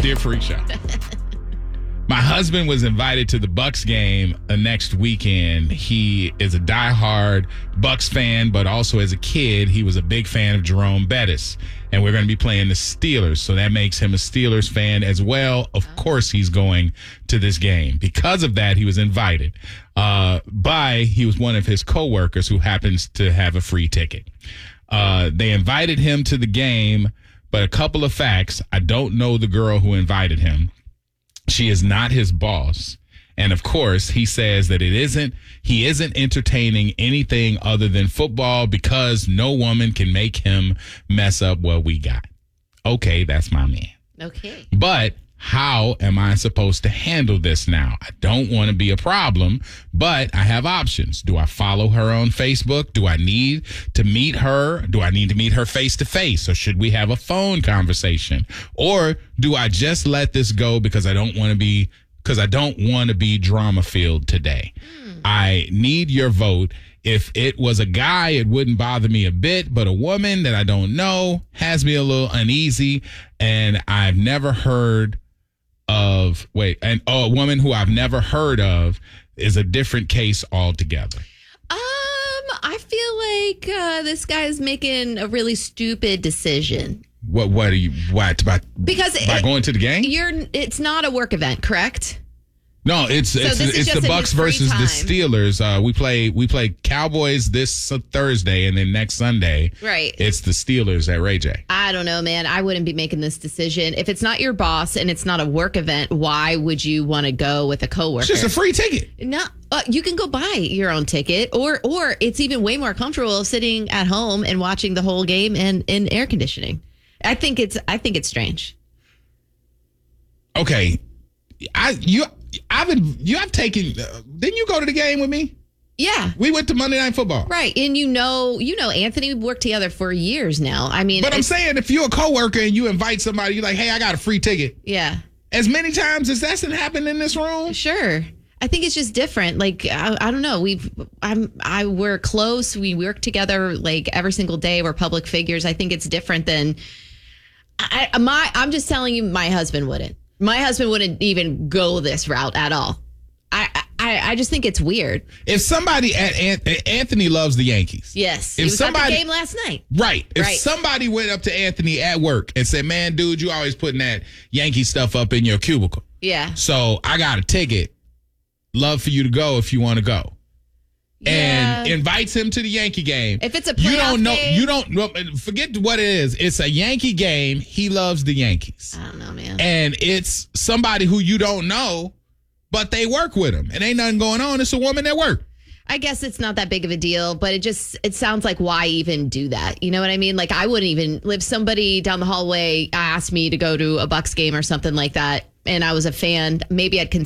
Dear Freak Show. My husband was invited to the Bucks game next weekend. He is a diehard Bucks fan, but also as a kid, he was a big fan of Jerome Bettis. And we're going to be playing the Steelers, so that makes him a Steelers fan as well. Of course, he's going to this game. Because of that, he was invited he was one of his coworkers who happens to have a free ticket. They invited him to the game, but a couple of facts. I don't know the girl who invited him. She is not his boss. And of course, he says that he isn't entertaining anything other than football because no woman can make him mess up what we got. Okay, that's my man. Okay. But how am I supposed to handle this now? I don't want to be a problem, but I have options. Do I follow her on Facebook? Do I need to meet her? Do I need to meet her face to face? Or should we have a phone conversation? Or do I just let this go because I don't want to be drama filled today? I need your vote. If it was a guy, it wouldn't bother me a bit, but a woman that I don't know has me a little uneasy, and I've never heard of a woman who I've never heard of is a different case altogether. I feel like this guy's making a really stupid decision. By going to the game? It's not a work event, correct? No, it's the Bucks versus the Steelers. We play Cowboys this Thursday, and then next Sunday, right? It's the Steelers at Ray J. I don't know, man. I wouldn't be making this decision if it's not your boss and it's not a work event. Why would you want to go with a coworker? It's just a free ticket. No, you can go buy your own ticket, or it's even way more comfortable sitting at home and watching the whole game and in air conditioning. I think it's strange. Okay, didn't you go to the game with me? Yeah. We went to Monday Night Football. Right. And you know, Anthony, we've worked together for years now. I mean, but I'm saying if you're a coworker and you invite somebody, you're like, hey, I got a free ticket. Yeah. As many times as that's happened in this room. Sure. I think it's just different. Like, I don't know. We're close. We work together like every single day. We're public figures. I think it's different than I'm just telling you, my husband wouldn't. My husband wouldn't even go this route at all. I just think it's weird. If somebody Anthony loves the Yankees. Yes. He was at the game last night. Right. If somebody went up to Anthony at work and said, man, dude, you always putting that Yankee stuff up in your cubicle. Yeah. So I got a ticket. Love for you to go if you want to go. Yeah. And invites him to the Yankee game. If it's a playoff game. You don't know. Forget what it is. It's a Yankee game. He loves the Yankees. I don't know, man. And it's somebody who you don't know, but they work with him. And ain't nothing going on. It's a woman at work. I guess it's not that big of a deal, but it sounds like why even do that? You know what I mean? Like I wouldn't even, if somebody down the hallway asked me to go to a Bucks game or something like that, and I was a fan, maybe I'd consider